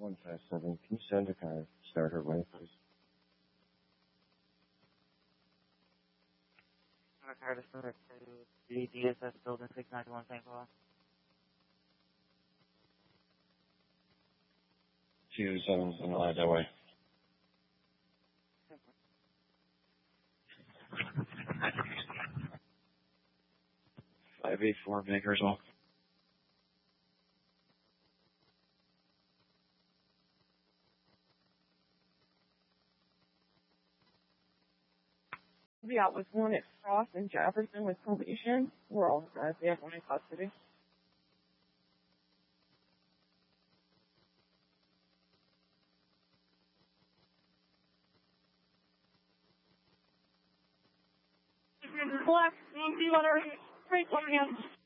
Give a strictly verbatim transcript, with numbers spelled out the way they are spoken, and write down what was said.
one five seven. Can you send a car? Start her way, please. Car to start to the D S S building six ninety-one Saint Paul. Two seven seven line that way. Five eight four Bakersville. Yeah, with one at Frost and Jefferson with collision. We're all guys. We have one in custody. Black, one, two, letter, straight, one hand.